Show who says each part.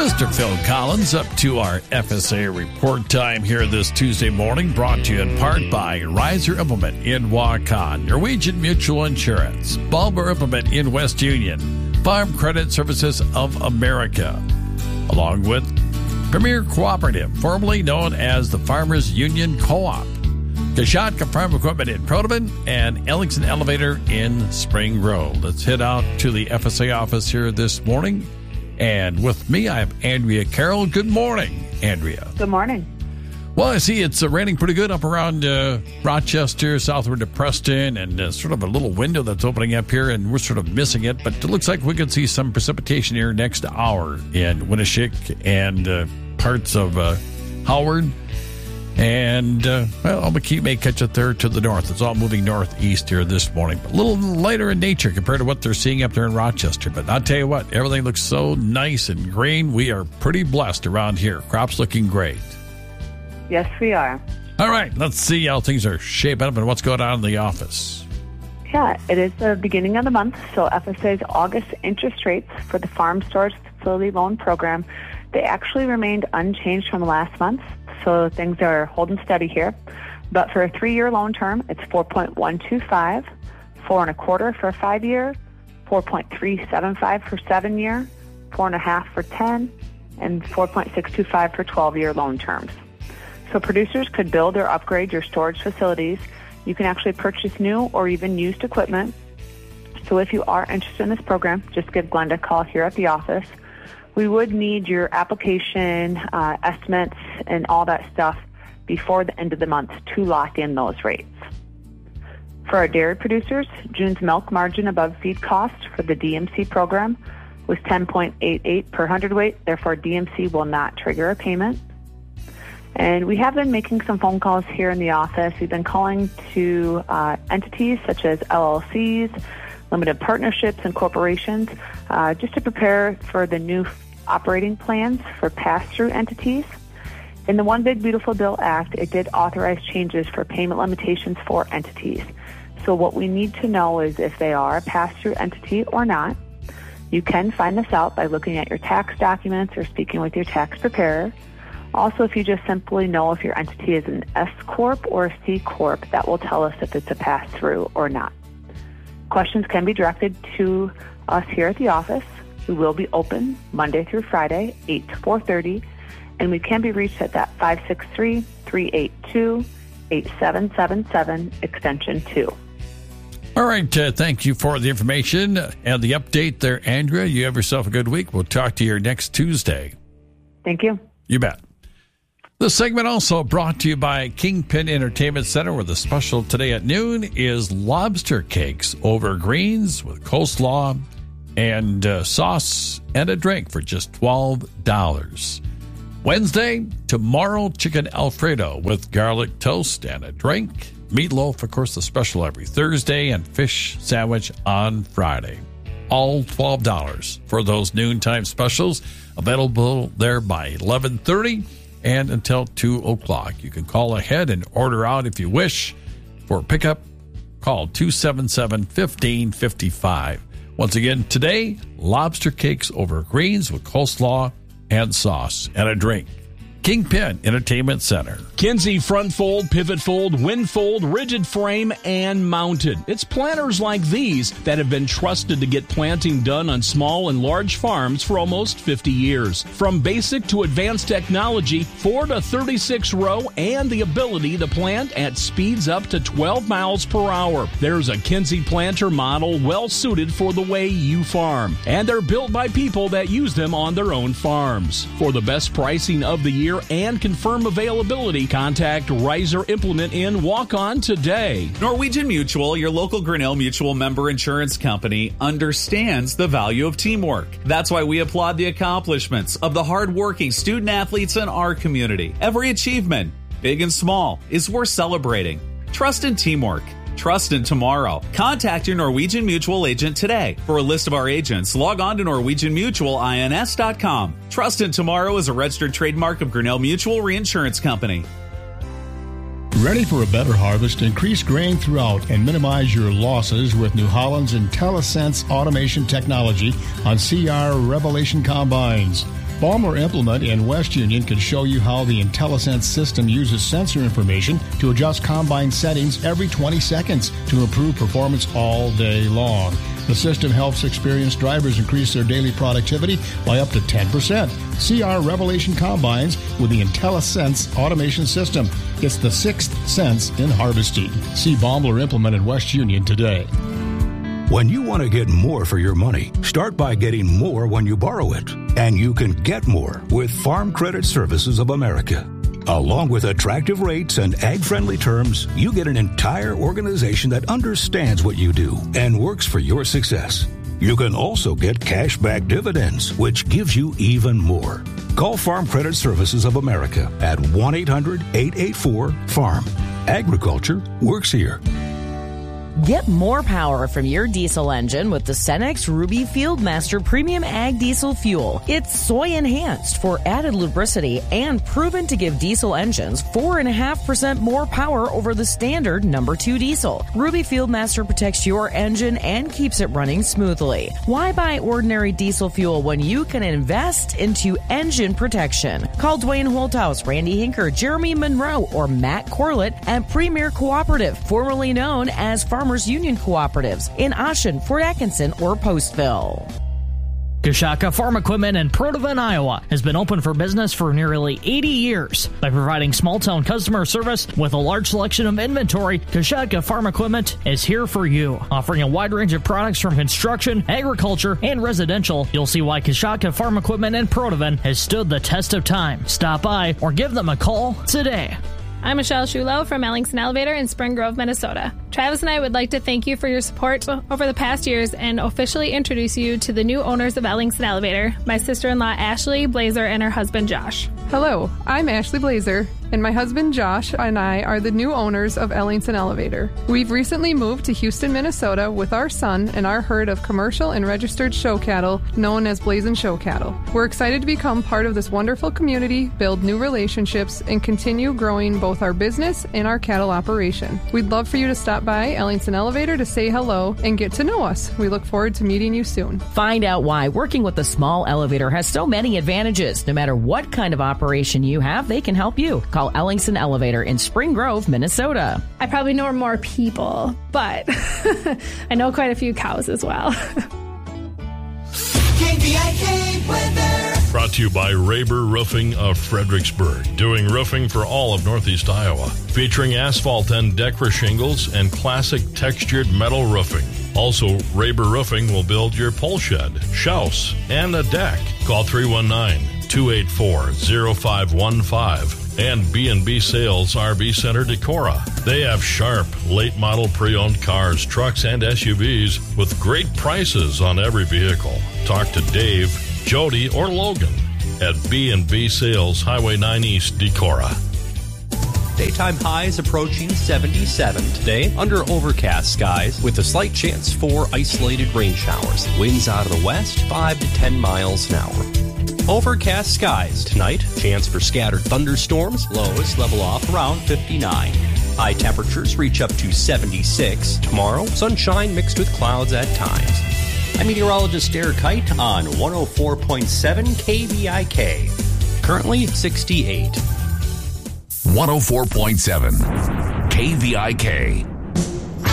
Speaker 1: Mr. Phil Collins up to our FSA report time here this Tuesday morning, brought to you in part by Riser Implement in Waukon, Norwegian Mutual Insurance, Balmer Implement in West Union, Farm Credit Services of America, along with Premier Cooperative, formerly known as the Farmers Union Co-op, Kashatka Farm Equipment in Protoman, and Ellingson Elevator in Spring Road. Let's head out to the FSA office here this morning. And with me, I have Andrea Carroll. Good morning, Andrea.
Speaker 2: Good morning.
Speaker 1: Well, I see it's raining pretty good up around Rochester, southward to Preston, and sort of a little window that's opening up here, and we're sort of missing it. But it looks like we could see some precipitation here next hour in Winneshiek and parts of Howard. And, Albuquerque may catch it there to the north. It's all moving northeast here this morning. A little lighter in nature compared to what they're seeing up there in Rochester. But I'll tell you what, everything looks so nice and green. We are pretty blessed around here. Crops looking great.
Speaker 2: Yes, we are.
Speaker 1: All right, let's see how things are shaping up and what's going on in the office.
Speaker 2: Yeah, it is the beginning of the month, so FSA's August interest rates for the Farm Storage Facility Loan Program, they actually remained unchanged from last month. So things are holding steady here. But for a 3-year loan term, it's 4.125, 4.25 for a 5-year, 4.375 for 7-year, 4.5 for 10, and 4.625 for 12-year loan terms. So producers could build or upgrade your storage facilities. You can actually purchase new or even used equipment. So if you are interested in this program, just give Glenda a call here at the office. We would need your application, estimates, and all that stuff before the end of the month to lock in those rates. For our dairy producers, June's milk margin above feed cost for the DMC program was 10.88 per hundredweight. Therefore, DMC will not trigger a payment. And we have been making some phone calls here in the office. We've been calling to entities such as LLCs, limited partnerships, and corporations just to prepare for the new operating plans for pass-through entities. In the One Big Beautiful Bill Act, it did authorize changes for payment limitations for entities. So what we need to know is if they are a pass-through entity or not. You can find this out by looking at your tax documents or speaking with your tax preparer. Also, if you just simply know if your entity is an S Corp or a C Corp, that will tell us if it's a pass-through or not. Questions can be directed to us here at the office. We will be open Monday through Friday, 8 to 4:30, and we can be reached at that 563-382-8777, extension 2.
Speaker 1: All right, thank you for the information and the update there, Andrea. You have yourself a good week. We'll talk to you next Tuesday.
Speaker 2: Thank you.
Speaker 1: You bet. This segment also brought to you by Kingpin Entertainment Center, where the special today at noon is lobster cakes over greens with coleslaw and sauce and a drink for just $12. Wednesday, tomorrow, chicken Alfredo with garlic toast and a drink. Meatloaf, of course, the special every Thursday, and fish sandwich on Friday. All $12 for those noontime specials, available there by 11:30 and until 2 o'clock. You can call ahead and order out if you wish. For pickup, call 277-1555. Once again, today, lobster cakes over greens with coleslaw and sauce and a drink. Kingpin Entertainment Center.
Speaker 3: Kinsey front fold, pivot fold, wind fold, rigid frame, and mounted. It's planters like these that have been trusted to get planting done on small and large farms for almost 50 years. From basic to advanced technology, 4 to 36 row, and the ability to plant at speeds up to 12 miles per hour. There's a Kinsey planter model well suited for the way you farm. And they're built by people that use them on their own farms. For the best pricing of the year and confirm availability, contact Riser Implement in Waukon today.
Speaker 4: Norwegian Mutual, your local Grinnell Mutual member insurance company, understands the value of teamwork. That's why we applaud the accomplishments of the hardworking student athletes in our community. Every achievement, big and small, is worth celebrating. Trust in teamwork. Trust in tomorrow. Contact your Norwegian Mutual agent today. For a list of our agents, log on to NorwegianMutualINS.com. Trust in tomorrow is a registered trademark of Grinnell Mutual Reinsurance Company.
Speaker 5: Ready for a better harvest? Increase grain throughout and minimize your losses with New Holland's IntelliSense automation technology on CR Revelation combines. Baumler Implement in West Union can show you how the IntelliSense system uses sensor information to adjust combine settings every 20 seconds to improve performance all day long. The system helps experienced drivers increase their daily productivity by up to 10%. CR Revelation combines with the IntelliSense automation system. It's the sixth sense in harvesting. See Baumler Implement in West Union today.
Speaker 6: When you want to get more for your money, start by getting more when you borrow it. And you can get more with Farm Credit Services of America. Along with attractive rates and ag-friendly terms, you get an entire organization that understands what you do and works for your success. You can also get cash-back dividends, which gives you even more. Call Farm Credit Services of America at 1-800-884-FARM. Agriculture works here.
Speaker 7: Get more power from your diesel engine with the Cenex Ruby Fieldmaster Premium Ag Diesel Fuel. It's soy-enhanced for added lubricity and proven to give diesel engines 4.5% more power over the standard number 2 diesel. Ruby Fieldmaster protects your engine and keeps it running smoothly. Why buy ordinary diesel fuel when you can invest into engine protection? Call Dwayne Holthouse, Randy Hinker, Jeremy Monroe, or Matt Corlett at Premier Cooperative, formerly known as Farmers Union Cooperatives in Ashen, Fort Atkinson, or Postville.
Speaker 8: Kashaka Farm Equipment in Protivin, Iowa has been open for business for nearly 80 years. By providing small-town customer service with a large selection of inventory, Kashaka Farm Equipment is here for you. Offering a wide range of products from construction, agriculture, and residential, you'll see why Kashaka Farm Equipment in Protivin has stood the test of time. Stop by or give them a call today.
Speaker 9: I'm Michelle Shulo from Ellingson Elevator in Spring Grove, Minnesota. Travis and I would like to thank you for your support over the past years and officially introduce you to the new owners of Ellingson Elevator, my sister-in-law Ashley Blazer and her husband Josh.
Speaker 10: Hello, I'm Ashley Blazer, and my husband Josh and I are the new owners of Ellingson Elevator. We've recently moved to Houston, Minnesota with our son and our herd of commercial and registered show cattle known as Blazin' Show Cattle. We're excited to become part of this wonderful community, build new relationships, and continue growing both our business and our cattle operation. We'd love for you to stop by Ellingson Elevator to say hello and get to know us. We look forward to meeting you soon.
Speaker 7: Find out why working with a small elevator has so many advantages. No matter what kind of operation you have, they can help you. Call Ellingson Elevator in Spring Grove, Minnesota.
Speaker 9: I probably know more people, but I know quite a few cows as well.
Speaker 11: KVIK weather. Brought to you by Raber Roofing of Fredericksburg, doing roofing for all of Northeast Iowa, featuring asphalt and Decra shingles and classic textured metal roofing. Also, Raber Roofing will build your pole shed, house, and a deck. Call 319-284-0515. And B&B Sales RV Center Decorah. They have sharp, late model pre-owned cars, trucks, and SUVs with great prices on every vehicle. Talk to Dave, Jody, or Logan at B&B Sales, Highway 9 East, Decorah.
Speaker 12: Daytime highs approaching 77 today under overcast skies with a slight chance for isolated rain showers. Winds out of the west 5 to 10 miles an hour. Overcast skies tonight, chance for scattered thunderstorms, lows level off around 59. High temperatures reach up to 76. Tomorrow, sunshine mixed with clouds at times. I'm meteorologist Derek Kite on 104.7 KVIK. Currently 68.
Speaker 13: 104.7 KVIK.